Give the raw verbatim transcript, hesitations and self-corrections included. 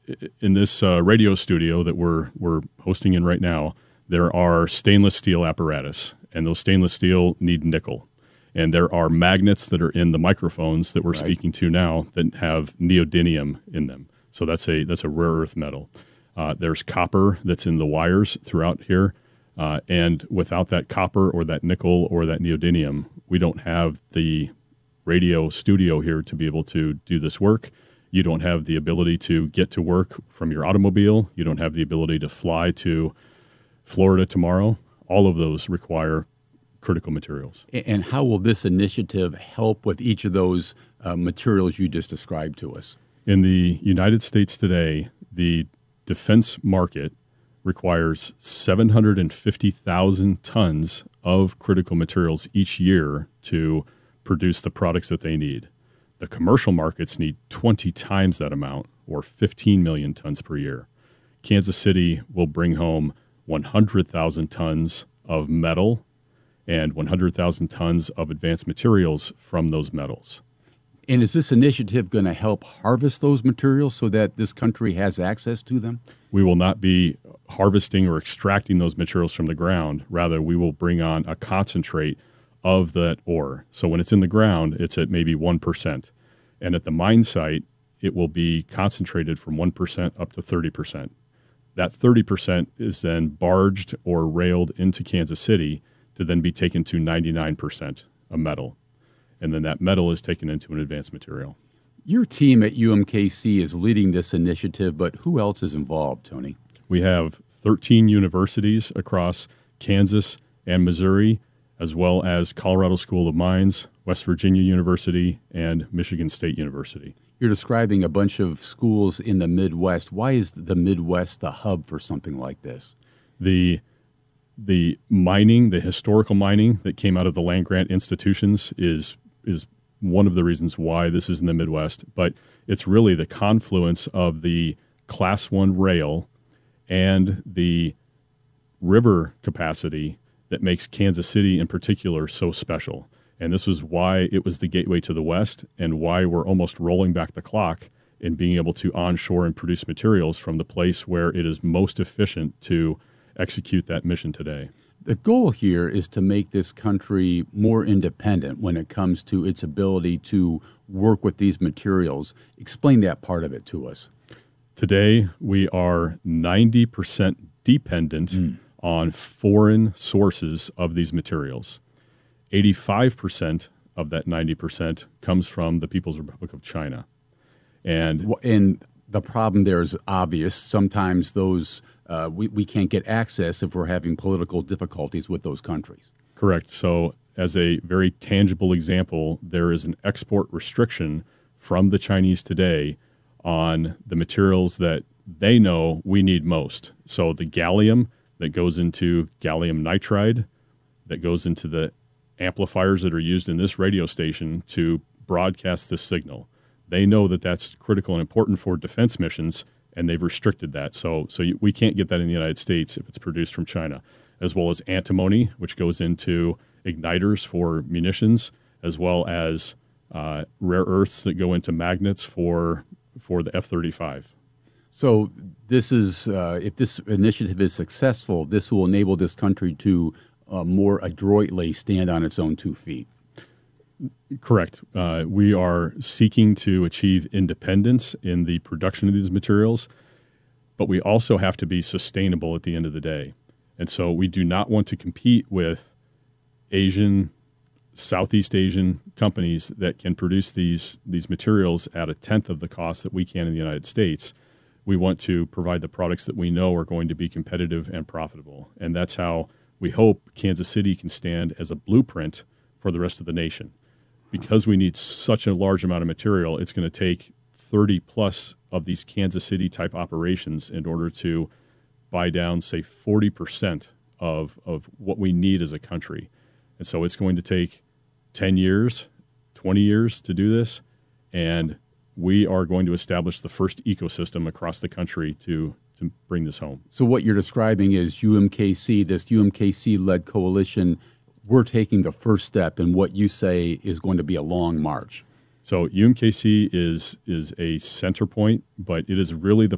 in this uh, radio studio that we're we're hosting in right now, there are stainless steel apparatus, and those stainless steel need nickel. And there are magnets that are in the microphones that we're right. speaking to now that have neodymium in them. So that's a that's a rare earth metal. Uh, there's copper that's in the wires throughout here. Uh, and without that copper or that nickel or that neodymium, we don't have the radio studio here to be able to do this work. You don't have the ability to get to work from your automobile. You don't have the ability to fly to Florida tomorrow. All of those require critical materials. And how will this initiative help with each of those uh, materials you just described to us? In the United States today, the defense market requires seven hundred fifty thousand tons of critical materials each year to produce the products that they need. The commercial markets need twenty times that amount, or fifteen million tons per year. Kansas City will bring home one hundred thousand tons of metal and one hundred thousand tons of advanced materials from those metals. And is this initiative going to help harvest those materials so that this country has access to them? We will not be harvesting or extracting those materials from the ground. Rather, we will bring on a concentrate of that ore. So when it's in the ground, it's at maybe one percent. And at the mine site, it will be concentrated from one percent up to thirty percent. That thirty percent is then barged or railed into Kansas City to then be taken to ninety-nine percent of metal. And then that metal is taken into an advanced material. Your team at U M K C is leading this initiative, but who else is involved, Tony? We have thirteen universities across Kansas and Missouri, as well as Colorado School of Mines, West Virginia University, and Michigan State University. You're describing a bunch of schools in the Midwest. Why is the Midwest the hub for something like this? The the mining, the historical mining that came out of the land-grant institutions is is one of the reasons why this is in the Midwest. But it's really the confluence of the Class One rail and the river capacity that makes Kansas City in particular so special. And this was why it was the gateway to the West and why we're almost rolling back the clock in being able to onshore and produce materials from the place where it is most efficient to execute that mission today. The goal here is to make this country more independent when it comes to its ability to work with these materials. Explain that part of it to us. Today, we are ninety percent dependent mm. on foreign sources of these materials. eighty-five percent of that ninety percent comes from the People's Republic of China. And, and the problem there is obvious. Sometimes those uh, we, we can't get access if we're having political difficulties with those countries. Correct. So as a very tangible example, there is an export restriction from the Chinese today on the materials that they know we need most. So the gallium that goes into gallium nitride, that goes into the amplifiers that are used in this radio station to broadcast this signal. They know that that's critical and important for defense missions, and they've restricted that. So so you, we can't get that in the United States if it's produced from China, as well as antimony, which goes into igniters for munitions, as well as uh, rare earths that go into magnets for for the F thirty-five. So this is, uh, if this initiative is successful, this will enable this country to uh, more adroitly stand on its own two feet. Correct. Uh, we are seeking to achieve independence in the production of these materials, but we also have to be sustainable at the end of the day. And so we do not want to compete with Asian, Southeast Asian companies that can produce these, these materials at a tenth of the cost that we can in the United States. We want to provide the products that we know are going to be competitive and profitable. And that's how we hope Kansas City can stand as a blueprint for the rest of the nation. Because we need such a large amount of material, it's going to take thirty plus of these Kansas City type operations in order to buy down, say, forty percent of, of what we need as a country. And so it's going to take ten years, twenty years to do this. And we are going to establish the first ecosystem across the country to, to bring this home. So what you're describing is U M K C, this U M K C-led coalition. We're taking the first step in what you say is going to be a long march. So U M K C is is a center point, but it is really the